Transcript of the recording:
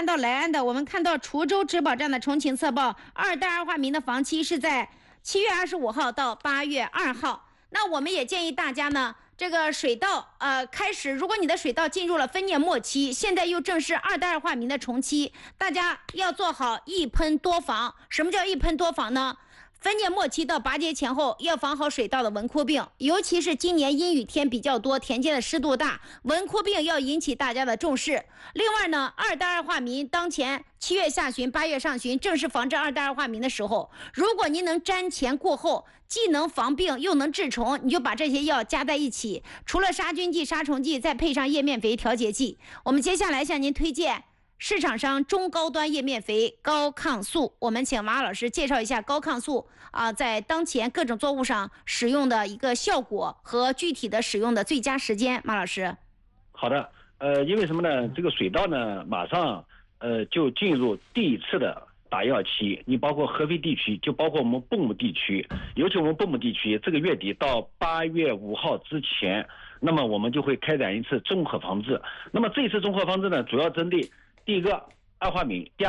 看到莱安的，我们看到滁州植保站的重庆测报，2代二化醚的房期是在7月25号到8月2号。那我们也建议大家呢，这个水稻开始，如果你的水稻进入了分蘖末期，现在又正是2代二化醚的重期，大家要做好一喷多防。什么叫一喷多防呢？分蘖末期到拔节前后要防好水稻的蚊枯病，尤其是今年阴雨天比较多，田间的湿度大，蚊枯病要引起大家的重视。另外呢，2代二化醚当前7月下旬8月上旬正是防治2代二化醚的时候，如果您能瞻前顾后，既能防病又能治虫，你就把这些药加在一起，除了杀菌剂杀虫剂，再配上叶面肥调节剂。我们接下来向您推荐市场上中高端叶面肥高抗素，我们请马老师介绍一下高抗素在当前各种作物上使用的一个效果和具体的使用的最佳时间。马老师。 好的，因为什么呢？这个水稻呢，马上就进入第一次的打药期。你包括合肥地区，就包括我们蚌埠地区，尤其我们蚌埠地区，这个月底到8月5号之前，那么我们就会开展一次综合防治。那么这次综合防治呢，主要针对第一个二化醚，第二